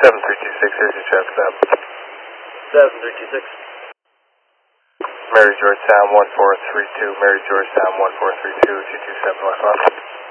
7326, here's your traffic stop. 7326. Mary Georgetown 1432, Mary Georgetown 1432, 227 North Left.